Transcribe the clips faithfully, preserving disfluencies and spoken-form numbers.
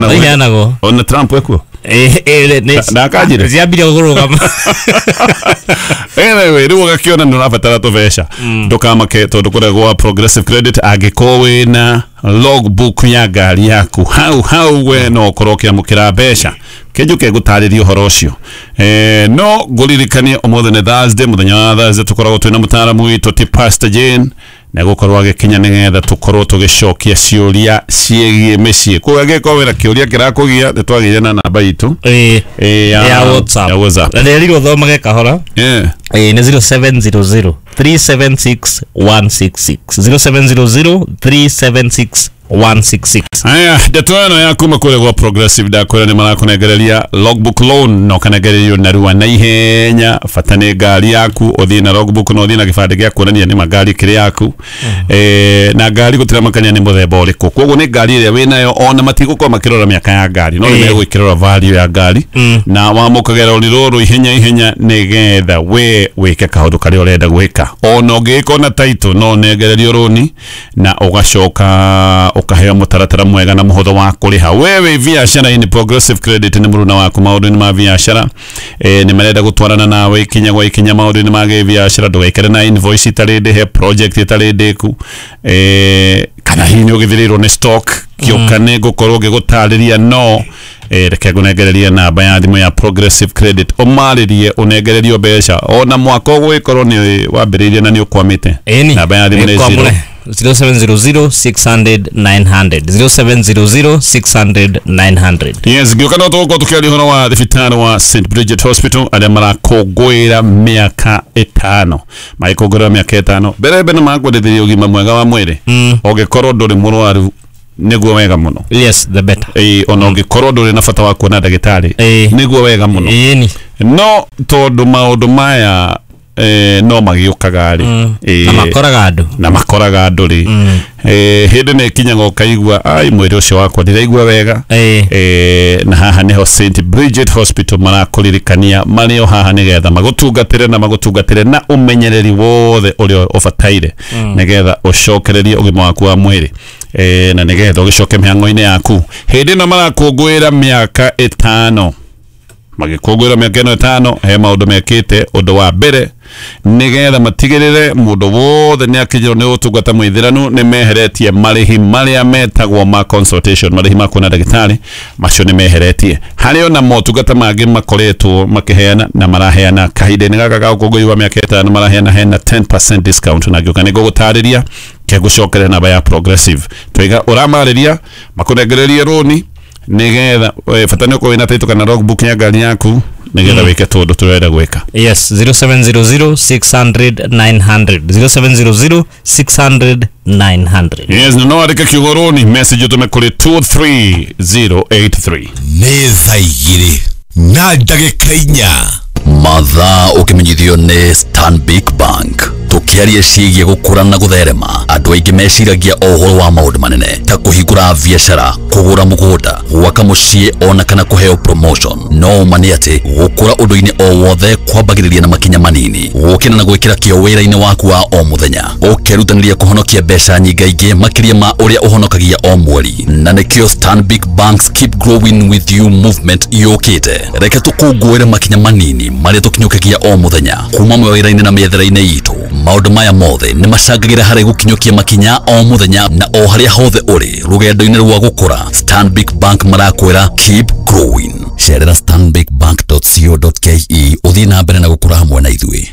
Nago. On Trump weko. Eh eh ne. Na kajire. Ziabira kuruga. Anyway, ruo gakiona ndo nabatara tovesha. Ndokama ke to dukoragwa Progressive Credit agikowe na logbook ya gari yaku. How how we no korokia mukira besha. Kejuke gutaririo horocio. Eh no guririkanie omothe ne Thursday muthenya wa Thursday tukoragwo twina mutaramu witu ti Pastor Jane. Na gukorwo agikinya nigetha tukorwo tugicokia ciuria ciegie micii kuga gikowera kiuria kirakugia twagire na namba itu eh ya WhatsApp ya WhatsApp na riri uthomage kahora eh eh ni zero seven zero zero three seven six one six six zero seven zero zero three seven six one six six. Aya detono yaku makore gwa Progressive da kwera ni mara kunegereria logbook loan no kanegererio narua na ihenya fatane gari yaku othi na logbook no othi na gifande gya kuonania ni magari kire yaku mm -hmm. eh na gari gutira makanya ni muthemba uriko koguo ni gari ile we nayo ona matigo kwa makirora miaka ya gari no ni mego ikirora value ya gari mm. na wamukagera uliroro ihenya ihenya negetha we weke kahodo kari urenda gwika ono giko na title no negererio roni na ugacoka ukaheo mutaratara mwega na muhotho wa kuriha wewe biashara ni Progressive Credit ni muruna waku maundu ni ma biashara eh ni marenda gutwarana nawe ikinya gwa ikinya maundu ni mage biashara ndugekere na invoice itarinde he project itarinde ku eh kana hini ugithirirwo ni stock kiokane gukorwo gigutariria no eh reke gunegereria namba ya thimu ya Progressive Credit omaririe unegererio besha ona mwako gwikorwo ni wambiririe na ni ukwamite namba ya thimu ni zero seven zero zero six hundred nine hundred zero seven zero zero six hundred nine hundred. Yes, giokano toko tukeli hono wa thibitari wa Saint Bridget Hospital ale mara kogwira miaka etano maikogwira miaka etano berebe na magwa de ugima mwega wa mwere mm. ogekorwo nduri murwaru niguo wega muno. Yes, the better. Eh onoge korwo na fata wa kuona dagitari niguo wega muno. Eni no tondu maundu maya eh no magiukaga ari mm. e, na makoraga andu na makoraga andu ri mm. eh hindi ne kinyaga ukaigua ai mwiri ucio wakwa ndiraigua wega e. eh na haha niho Saint Bridget Hospital marakuririkania mario haha nigetha magutungatire na magutungatire na umenyereri wothe urio ubataire mm. nigetha ucokererie ugima waku wa mwiri eh na nigetha ugicoke mihango-ini yaku hindi no marakungwira miaka etano magikogwira miaka etano he maundu mekite undu wa mbere nigetha matigirire mundu wothe ni akijiro ni utungata mwithiranu ni meheretie marihi maria metagwo ma consultation marihi ma kuona dagitari macio ni meheretie hario na motungata magi makoretwo makiheana na maraheana kahide ni gaka gakugwiwa miaka etano maraheana hena ten percent discount na gyoka ni gugutariria kegucokere na baya Progressive twiga uramariria makunegererie roni nigetha fatane ko wina taito kana logbook ya gari yaku nigetha weke todo turenda gweka. Yes, zero seven zero zero six hundred nine hundred zero seven zero zero six hundred nine hundred. Yes, no arika kigoroni message tumekole two three zero eight three neza igire na dagika inya matha ukimenyithio ni Stanbic Bank tukiaria ciigie gukura na gutherema andu aingi meciragia ohoro wa maundu manene ta kuhingura biashara kugura mugunda gwaka mucii ona kana kuheo promotion no mani ati gukura undu-ini o wothe kwambagiriria na makinya manini gukena na gwikira kio wira-ini waku wa o muthenya ukirutaniria kuhonokia mbeca nyinga ingi makiria ma uria uhonokagia o mweri na nikio Stanbic Banks Keep Growing With You movement yukite reke tukungwire makinya manini maria tukinyukagia o muthenya kuma mawira-ini na miethera-ini itu maundu maya mothe ni macangagira hari gukinyukia makinya o muthenya na o haria hothe uri rugendo-ini rwa gukura Stanbic Bank marakwira keep growing cerera stanbic bank dot co dot ke uthii na mbere na gukura hamwe na ithui.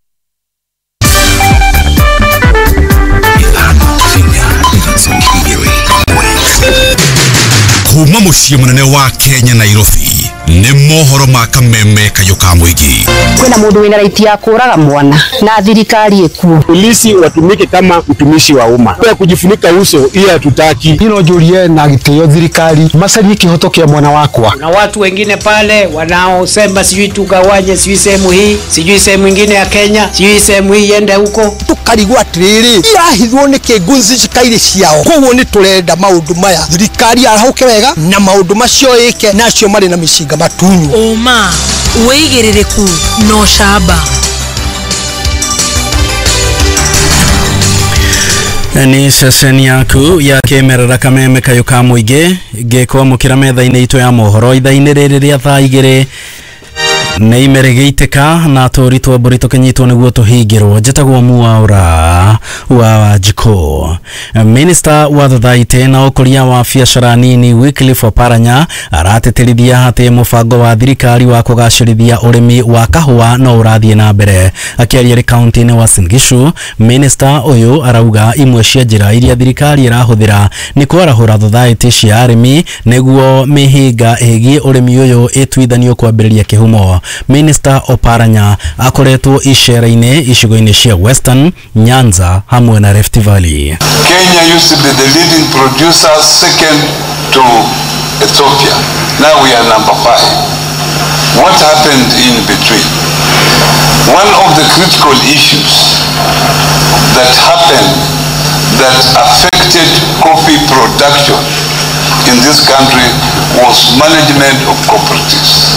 Kuma mucii munene wa Kenya Nairobi ni mohoro ma kameme kayuka mwigi kwina mundu wina raiti ya kuraga mwana na thirikari eku polisi watumike kama utumishi wa umma kwa kujifunika uso ili hatutaki hino julie na gitio thirikari masalie kihoto kia mwana wakwa na watu wengine pale wanaosema sijui tugawanye sijui sehemu hii sijui sehemu nyingine ya Kenya sijui sehemu hii yende huko tukarigwa atiriri irahithwo ni kigunzi cikaire ciao koguo ni turenda maundu maya thirikari arahuke wega na maundu macio ike nacio mari na mishinga matunyu oma weigirireku no shaba. Ni seseni yaku ya kemerera kameme kayo ka muige geko mukira metha-ini itu ya mohoro itha-ini riri ria thaa igiri Nei meregeiteka na turitwo burito kenyitwo niguo tuhingirwo njitagwo Muaura wa Jiko. Minister wa thathaiti na ukuria wa biacara nini Wycliffe Oparanya arateterithia hati mubango wa thirikari wa kugacirithia urimi wa kahua no urathie na mbere. Akiaria ri county-ini wa Uasin Gishu, minister uyu arauga imwe cia njira iria thirikari irahuthira ni kwarahura thathaiti cia arimi niguo mihinga igi urimi uyu itwithanio kwambiriria kihumo. Minister Oparanya akoretwo icera-ini icigo-ini cia Western, Nyanza hamwe na Rift Valley. Kenya used to be the leading producer, second to Ethiopia. Now we are number five. What happened in between? One of the critical issues that happened that affected coffee production in this country was management of cooperatives.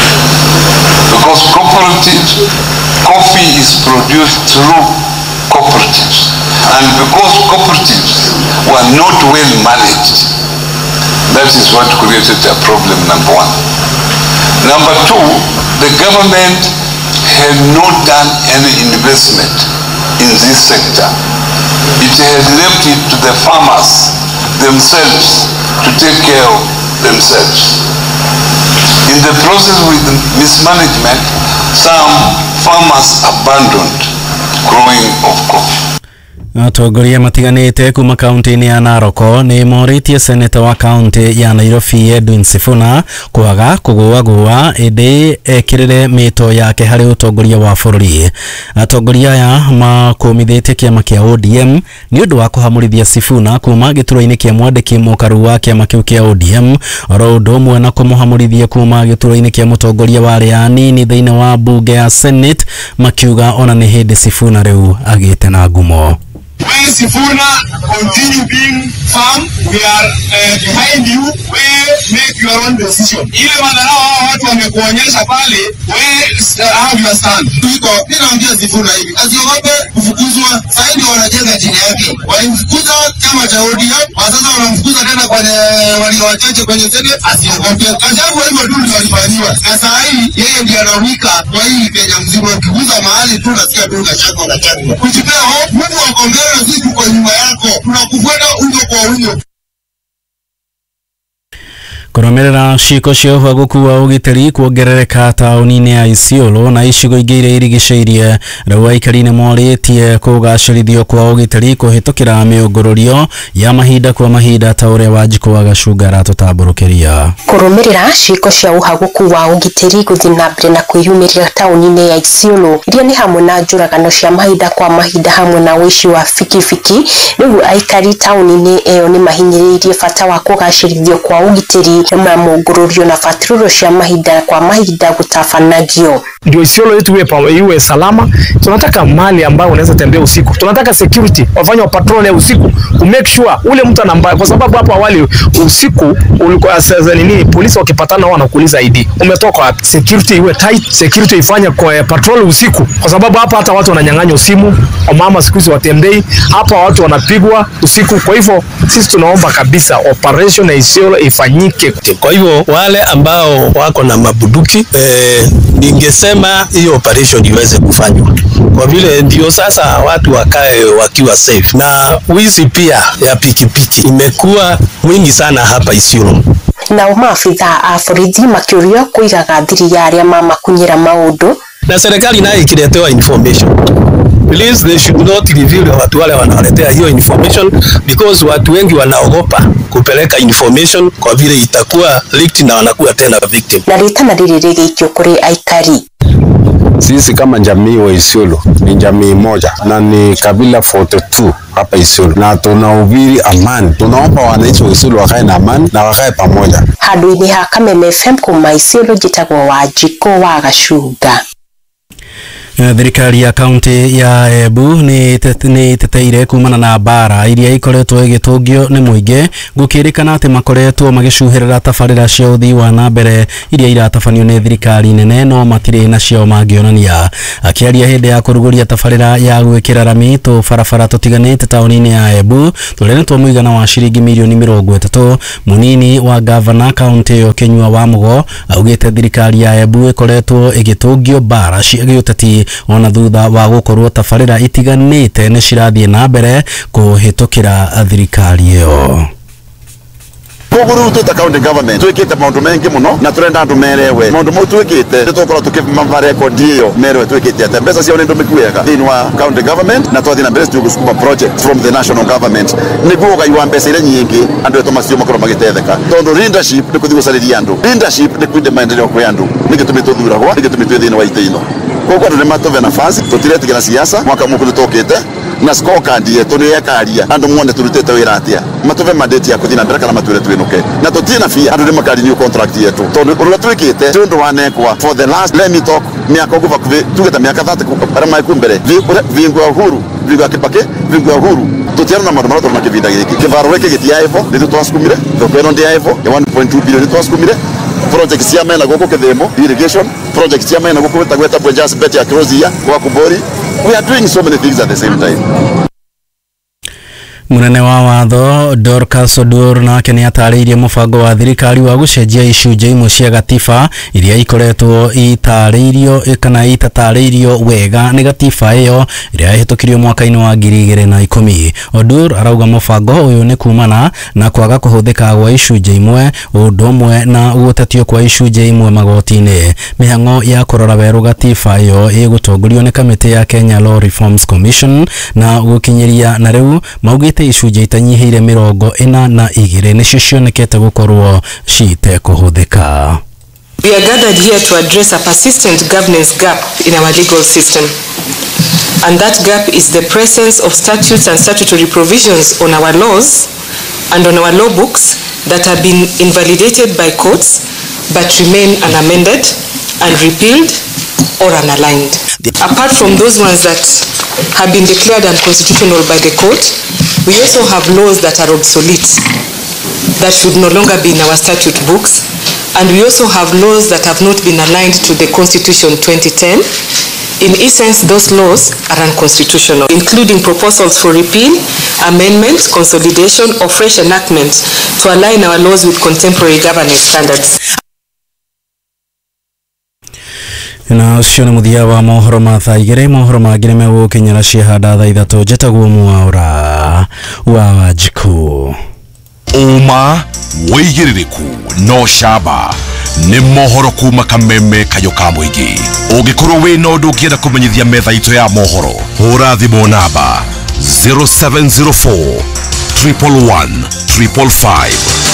Because cooperatives, coffee is produced through cooperatives. And because cooperatives were not well managed, that is what created a problem, number one. Number two, the government had not done any investment in this sector. It had left it to the farmers themselves to take care of themselves. In the process with mismanagement, some farmers abandoned growing of coffee. Atongoria matiganite kuma kaunti-ini ya Naroko ni moritie seneta wa kaunti ya Nairobi Edwin Sifuna kwaga kugua-gua indi ekirire mito yake hari utongoria wa bururi. Atongoria aya makumithitie kiama kia O D M ni undu wa kuhamurithia Sifuna kuma gituro-ini kia mwandiki mukaru wa kiama kiu kia O D M oro undu umwe na kumuhamurithia kuma gituro-ini kia mutongoria wa aria anini thiini wa bunge ya Senate makiuga ona ni hindi Sifuna riu agite na ngumo. When Sifuna continue being firm, we are uh, behind you. We make your own decision. Ile madharau hao watu wamekuonyesha pale, we have your stand. Tuko, ninaambia Sifuna hivi, asiogope kufukuzwa, sasa ndio wanajenga chini yake. Walimfukuza chama cha O D M, sasa wanamfukuza tena kwenye walio wachache kwenye Senate, asiogope. Kajabu hivyo tu ndio walifanywa. Sasa hii yeye ndiye anawika kwa hii Kenya mzima, ukiguza mahali tu nasikia tu kachako na chako. Kujipea hope, Mungu akombea sisi kwa nyuma yako, tunakufuata unyo kwa unyo. Kuromerera ciko cia ũhaguku wa ũgitĩri kuongerereka taũni-inĩ ya Isiolo na icigo ingĩ iria irigicĩirie, rĩu aikari nĩmorĩtie kũgacĩrithio kwa ũgitĩri kũhĩtũkĩra mĩũngũrũrio ya mahinda kwa mahinda ta ũrĩa Wanjikũ wa Gacuga aratũtambũrũkĩria. Kũrũmĩrĩra ciko cia ũhaguku wa ũgitĩri gũthiĩ na mbere na kwĩyumĩria taũni-inĩ ya Isiolo iria nĩ hamwe na njũragano cia mahinda kwa mahinda hamwe na ũici wa bikibiki, rĩu aikari taũni-inĩ ĩyo nĩ mahinyĩrĩirie bata wa kũgacĩrithio kwa ũgitĩri na mungurũrio na fatruro cia mahinda kwa mahinda gutafanagio. Ndio Isiolo yetu iwe iwe salama. Tunataka mali ambayo unaweza tembea usiku. Tunataka security, wafanye patrol ya usiku, to make sure ule mtu anamba, kwa sababu hapo awali usiku ulikuwa sasa nini, polisi wakipatana wanakuuliza I D. Umetoka wapi? Security iwe tight, security ifanye kwa patrol usiku. Kwa sababu hapa hata watu wananyang'anywa simu, mama siku hizi watembei, hapa watu wanapigwa usiku. Kwa hivyo sisi tunaomba kabisa operation ya Isiolo ifanyike. Kwa hivyo wale ambao wako na mabuduki eh, ningesema hiyo operation iweze kufanywa, kwa vile ndio sasa watu wakae wakiwa safe. Na wizi pia ya pikipiki imekuwa mwingi sana hapa Isiolo. Na maafitha a borithi makiurio kuigaga thiri ya aria mama kunyira maundu, na serikali nayo ikiletewa information, please they should not reveal watu wale wanaletea hiyo information, because watu wengi wanaogopa kupeleka information kwa vile itakuwa leaked na wanakuwa tena victim. Na ritana riri rigikyo kuri aikari. Sisi kama jamii wa Isiolo ni jamii moja na ni kabila arobaini na mbili hapa Isiolo, na tunahubiri amani. Tunaomba wananchi wa Isiolo wakae na amani na wakae pamoja. Handũ-inĩ ha Kameme F M kuma Isiolo, njĩtagwo Wanjikũ wa Gacuga. Thirikari ya kaunti ya Embu ni ni teteire kumana na bara iria ikoretwo igitungio ni muingi gukirikana ati makoretwo magicuhirira tabarira cia uthii wa na mbere iria iratabanio ni thirikari nene no matire na cio mangionania. Akiaria hindi ya kuruguria tabarira ya gwikira rami tu barabara tutiganite tauni-ini ya Embu turia twa muigana wa shiringi milioni mirongo itatu, munini wa governor kaunti yo Kinyua wa Mugo augite thirikari ya Embu ikoretwo igitungio bara cia giuteti ona thutha wa gukorwo tabarira itiganite ni cirathie na mbere kuhitukira thirikari iyo. Kuguru tuta county government twikite maundu mengi muno na turenda andu merewe maundu mau twikite tutukora tukimva record iyo merewe twikite ate mbeca cio ndu mikuega thini wa county government na twathina mbere tugusukuma project from the national government niguo gai wa mbeca ire nyingi andu eto macio makoro magitetheka tondu leadership ni kuthigusariria andu leadership ni kwinde maendeleo kwa andu nigitumi tuthuragwa nigitumi twi thini wa iteino koguo andu nimatove nafasi tutiretigira siasa mwaka muku nitokite na scorecard yetu ni yekaria andu mwone turutete wira atia matove mandate ya kuthina mbere kana matwire twinuke na tutina fia andu nimakari new contract yetu tondu urula twikite tundu wanekwa for the last let me talk miaka kuva kuve tugeta miaka thirty para mai kumbere vingu ya uhuru vingu ya Kibaki vingu ya uhuru tutiana na maundu maria turona kivinda giki kivaro giki gitia evo ni twasukumire thokero ndi evo ya one point two billion twasukumire project cia mena goko kithemo irrigation project cia mena goko tagweta bwenjas bet ya Crozia kwa Kubori. We are doing so many things at the same time. Munene wa watho Dorcas Odur nake ni atariirie mubango wa thirikari wa gucenjia icunjĩ imwe cia gatiba iria ikoretwo itariirio kana itatariirio wega ni gatiba iyo iria ihitukirio mwaka-ini wa ngiri igĩrĩ na ikũmi. Odur arauga mubango uyu ni kumana na kwaga kuhuthika gwa icunjĩ imwe undu umwe na gutetio kwa icunjĩ imwe magoti-ini. Mĩhang'o ya kurora weru gatiba iyo igutongorio ni kamiti ya Kenya Law Reforms Commission na gukinyiria na riu maugite icunjĩ itanyihĩire mirongo ina na igĩrĩ nicio cionekete gukorwo citekuhuthika. We are gathered here to address a persistent governance gap in our legal system. And that gap is the presence of statutes and statutory provisions on our laws and on our law books that have been invalidated by courts but remain unamended, unrepealed, or unaligned. Apart from those ones that have been declared unconstitutional by the court, we also have laws that are obsolete, that should no longer be in our statute books, and we also have laws that have not been aligned to the Constitution twenty ten. In essence, those laws are unconstitutional, including proposals for repeal, amendment, consolidation, or fresh enactment to align our laws with contemporary governance standards. Na ucio ni muthia wa mohoro ma thaa igĩrĩ. Mohoro mangĩ megũkinyĩra ciahanda thaa ithatũ. Njĩtagwo Mwaũra wa Wanjiku. Uma wĩigĩrĩrĩku no camba nĩ mohoro kuma Kameme Kayũka Mũingĩ. Ũngĩkorwo wĩna ũndũ ũngĩenda kũmenyithia metha itũ ya mohoro, hũra thimũ namba zero seven zero four, one one one, five five five.